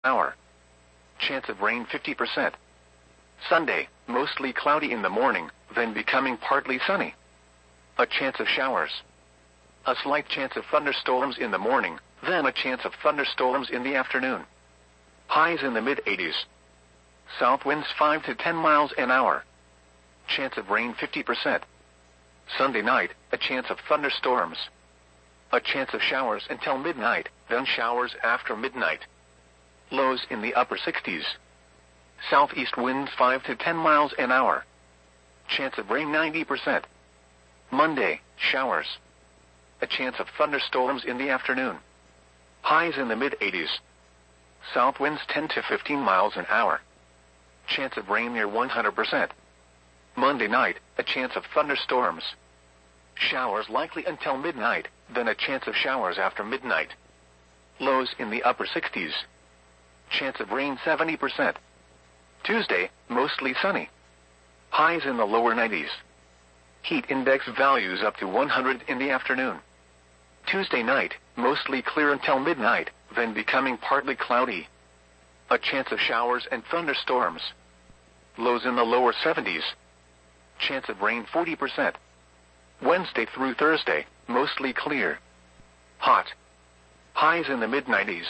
hour. Chance of rain 50%. Sunday, mostly cloudy in the morning, then becoming partly sunny. A chance of showers. A slight chance of thunderstorms in the morning, then a chance of thunderstorms in the afternoon. Highs in the mid-80s. South winds 5 to 10 miles an hour. Chance of rain 50%. Sunday night, a chance of thunderstorms. A chance of showers until midnight, then showers after midnight. Lows in the upper 60s. Southeast winds 5 to 10 miles an hour. Chance of rain 90%. Monday, showers. A chance of thunderstorms in the afternoon. Highs in the mid-80s. South winds 10 to 15 miles an hour. Chance of rain near 100%. Monday night, a chance of thunderstorms. Showers likely until midnight, then a chance of showers after midnight. Lows in the upper 60s. Chance of rain 70%. Tuesday, mostly sunny. Highs in the lower 90s. Heat index values up to 100 in the afternoon. Tuesday night, mostly clear until midnight, then becoming partly cloudy. A chance of showers and thunderstorms. Lows in the lower 70s. Chance of rain 40%. Wednesday through Thursday, mostly clear. Hot. Highs in the mid-90s.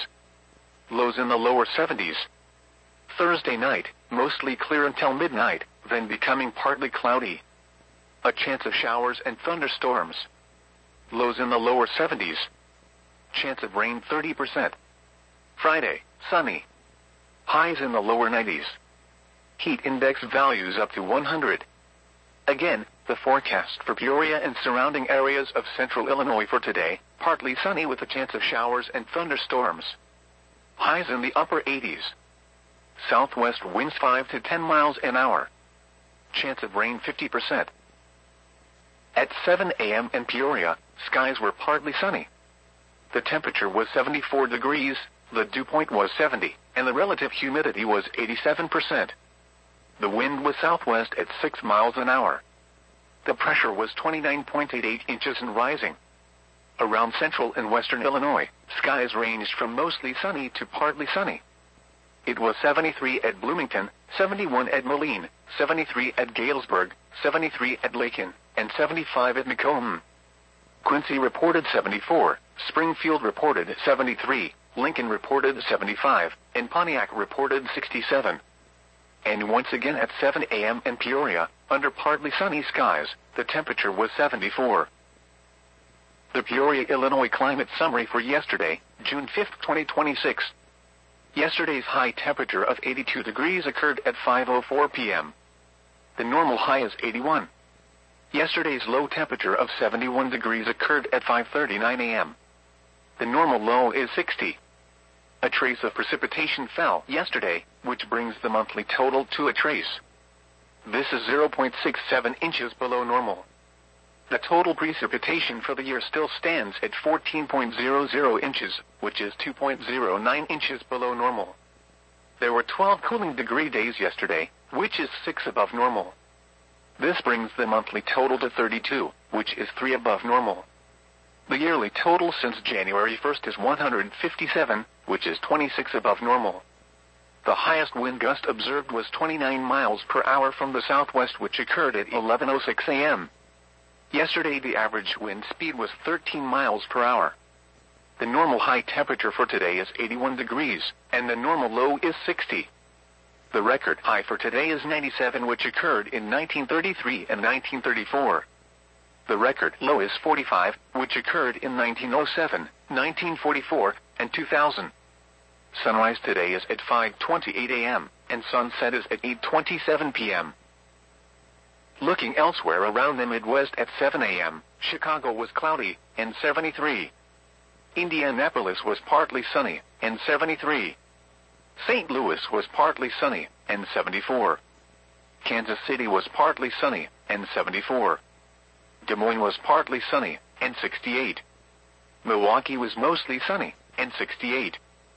Lows in the lower 70s. Thursday night, mostly clear until midnight, then becoming partly cloudy. A chance of showers and thunderstorms. Lows in the lower 70s. Chance of rain 30%. Friday, sunny. Highs in the lower 90s. Heat index values up to 100. Again, the forecast for Peoria and surrounding areas of central Illinois for today, partly sunny with a chance of showers and thunderstorms. Highs in the upper 80s. Southwest winds 5 to 10 miles an hour. Chance of rain 50%. At 7 a.m. in Peoria, skies were partly sunny. The temperature was 74 degrees, the dew point was 70, and the relative humidity was 87%. The wind was southwest at 6 miles an hour. The pressure was 29.88 inches and rising. Around central and western Illinois, skies ranged from mostly sunny to partly sunny. It was 73 at Bloomington, 71 at Moline, 73 at Galesburg, 73 at Lakin, and 75 at Macomb. Quincy reported 74, Springfield reported 73, Lincoln reported 75, and Pontiac reported 67. And once again at 7 a.m. in Peoria, under partly sunny skies, the temperature was 74. The Peoria, Illinois climate summary for yesterday, June 5, 2026. Yesterday's high temperature of 82 degrees occurred at 5:04 p.m. The normal high is 81. Yesterday's low temperature of 71 degrees occurred at 5:39 a.m. The normal low is 60. A trace of precipitation fell yesterday, which brings the monthly total to a trace. This is 0.67 inches below normal. The total precipitation for the year still stands at 14.00 inches, which is 2.09 inches below normal. There were 12 cooling degree days yesterday, which is 6 above normal. This brings the monthly total to 32, which is 3 above normal. The yearly total since January 1st is 157, which is 26 above normal. The highest wind gust observed was 29 miles per hour from the southwest, which occurred at 11:06 a.m. Yesterday the average wind speed was 13 miles per hour. The normal high temperature for today is 81 degrees, and the normal low is 60. The record high for today is 97, which occurred in 1933 and 1934. The record low is 45, which occurred in 1907, 1944, and 2000. Sunrise today is at 5:28 a.m., and sunset is at 8:27 p.m. Looking elsewhere around the Midwest at 7 a.m., Chicago was cloudy, and 73. Indianapolis was partly sunny, and 73. St. Louis was partly sunny, and 74. Kansas City was partly sunny, and 74. Des Moines was partly sunny, and 68. Milwaukee was mostly sunny, and 68.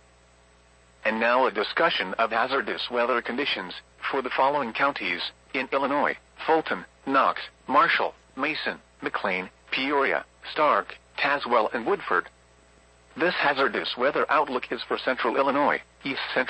And now a discussion of hazardous weather conditions for the following counties in Illinois: Fulton, Knox, Marshall, Mason, McLean, Peoria, Stark, Tazewell, and Woodford. This hazardous weather outlook is for central Illinois, east central